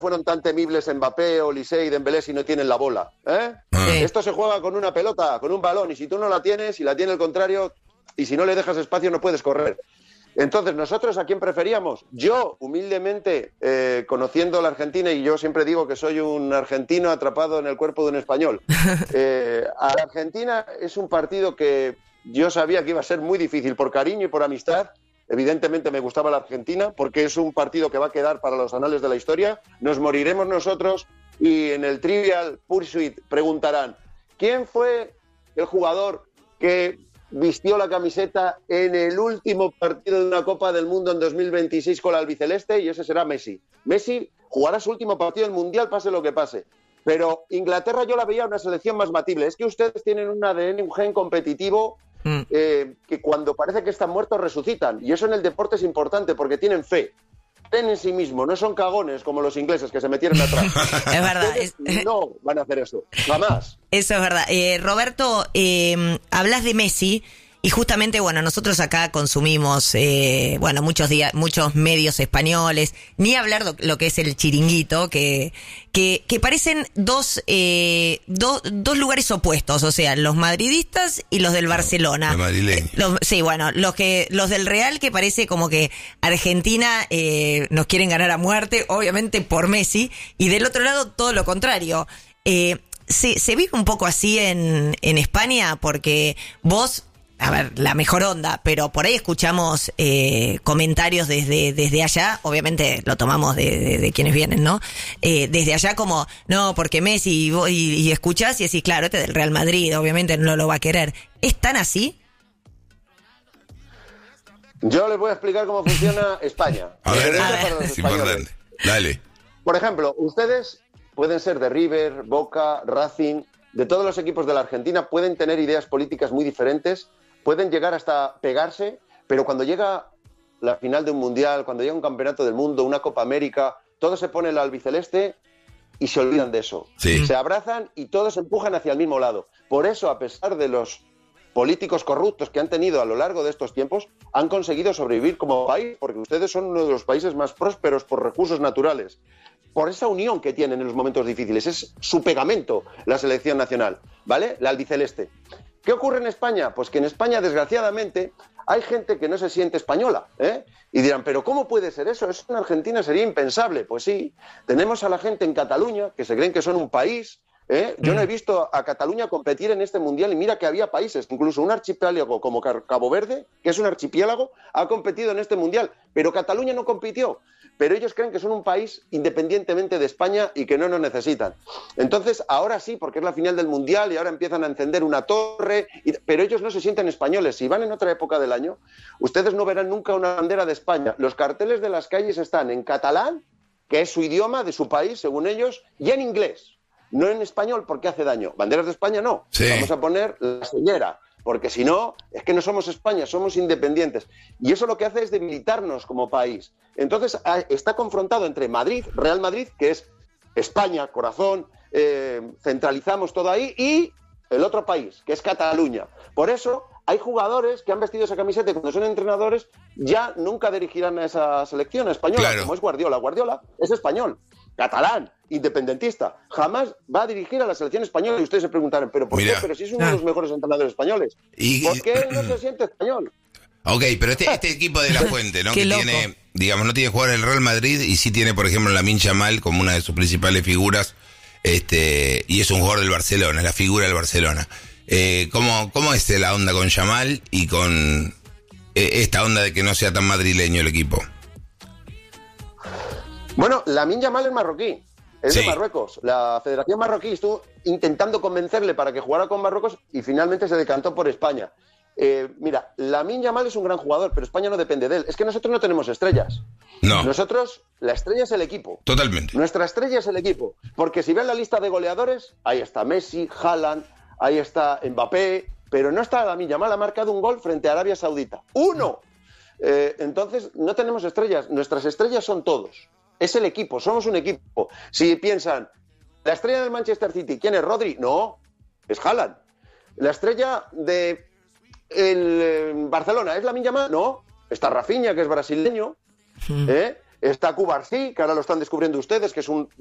fueron tan temibles Mbappé, Olise y Dembélé si no tienen la bola, ¿eh? Esto se juega con una pelota, con un balón, y si tú no la tienes, y la tiene el contrario, y si no le dejas espacio no puedes correr. Entonces, ¿nosotros a quién preferíamos? Yo, humildemente, conociendo la Argentina, y yo siempre digo que soy un argentino atrapado en el cuerpo de un español, a la Argentina es un partido que yo sabía que iba a ser muy difícil por cariño y por amistad. Evidentemente me gustaba la Argentina porque es un partido que va a quedar para los anales de la historia. Nos moriremos nosotros y en el Trivial Pursuit preguntarán ¿quién fue el jugador que vistió la camiseta en el último partido de una Copa del Mundo en 2026 con la albiceleste? Y ese será Messi. Messi jugará su último partido del Mundial, pase lo que pase. Pero Inglaterra yo la veía una selección más batible. Es que ustedes tienen un ADN, un gen competitivo que cuando parece que están muertos resucitan, y eso en el deporte es importante porque tienen fe, creen en sí mismos, no son cagones como los ingleses que se metieron atrás. Es verdad. No van a hacer eso, jamás. Eso es verdad. Roberto, hablas de Messi y justamente, bueno, nosotros acá consumimos, muchos medios españoles, ni hablar lo que es el Chiringuito, que parecen dos lugares opuestos, o sea, los madridistas y los del Barcelona. Los madrileños. Los del Real, que parece como que Argentina nos quieren ganar a muerte, obviamente por Messi, y del otro lado todo lo contrario. Se vive un poco así en España, porque vos, a ver, la mejor onda, pero por ahí escuchamos comentarios desde allá, obviamente lo tomamos de quienes vienen, ¿no? Desde allá como, no, porque Messi, y escuchás y decís, claro, este del Real Madrid, obviamente no lo va a querer. ¿Es tan así? Yo les voy a explicar cómo funciona España. A ver, es importante. Dale. Por ejemplo, ustedes pueden ser de River, Boca, Racing, de todos los equipos de la Argentina, pueden tener ideas políticas muy diferentes, pueden llegar hasta pegarse, pero cuando llega la final de un mundial, cuando llega un campeonato del mundo, una Copa América, todo se pone el albiceleste y se olvidan de eso. Sí. Se abrazan y todos empujan hacia el mismo lado. Por eso, a pesar de los políticos corruptos que han tenido a lo largo de estos tiempos, han conseguido sobrevivir como país, porque ustedes son uno de los países más prósperos por recursos naturales. Por esa unión que tienen en los momentos difíciles. Es su pegamento, la selección nacional, ¿vale? La albiceleste. ¿Qué ocurre en España? Pues que en España, desgraciadamente, hay gente que no se siente española, ¿eh? Y dirán, ¿pero cómo puede ser eso? Eso en Argentina sería impensable. Pues sí, tenemos a la gente en Cataluña que se creen que son un país, ¿eh? Yo no he visto a Cataluña competir en este mundial y mira que había países, incluso un archipiélago como Cabo Verde, que es un archipiélago, ha competido en este mundial, pero Cataluña no compitió. Pero ellos creen que son un país independientemente de España y que no nos necesitan. Entonces, ahora sí, porque es la final del Mundial y ahora empiezan a encender una torre, pero ellos no se sienten españoles. Si van en otra época del año, ustedes no verán nunca una bandera de España. Los carteles de las calles están en catalán, que es su idioma de su país, según ellos, y en inglés. No en español porque hace daño. Banderas de España no. Sí. Vamos a poner la señera. Porque si no, es que no somos España, somos independientes. Y eso lo que hace es debilitarnos como país. Entonces está confrontado entre Madrid, Real Madrid, que es España, corazón, centralizamos todo ahí, y el otro país, que es Cataluña. Por eso hay jugadores que han vestido esa camiseta y cuando son entrenadores ya nunca dirigirán a esa selección española, claro, como es Guardiola. Guardiola es español, catalán, independentista. Jamás va a dirigir a la selección española y ustedes se preguntarán, ¿pero por qué? Pero si es uno de los mejores entrenadores españoles. ¿Por qué él no se siente español? Ok, pero este equipo de La Fuente, ¿no? Que loco. tiene, digamos, no tiene jugador en el Real Madrid y sí tiene, por ejemplo, Lamine Yamal como una de sus principales figuras, y es un jugador del Barcelona, la figura del Barcelona. ¿Cómo es la onda con Yamal y con esta onda de que no sea tan madrileño el equipo? Bueno, Lamine Yamal es marroquí. Es Sí. de Marruecos. La Federación Marroquí estuvo intentando convencerle para que jugara con Marruecos y finalmente se decantó por España. Mira, Lamine Yamal es un gran jugador, pero España no depende de él. Es que nosotros no tenemos estrellas. No. Nosotros, la estrella es el equipo. Totalmente. Nuestra estrella es el equipo. Porque si ven la lista de goleadores, ahí está Messi, Haaland, ahí está Mbappé, pero no está Lamine Yamal. Ha marcado un gol frente a Arabia Saudita. ¡1! Entonces, no tenemos estrellas. Nuestras estrellas son todos. Es el equipo, somos un equipo. Si piensan, la estrella del Manchester City, ¿quién es? ¿Rodri? No, es Haaland. La estrella de Barcelona, ¿es Lamine Yamal? No, está Rafinha, que es brasileño. Está Cubarsí, que ahora lo están descubriendo ustedes, que es un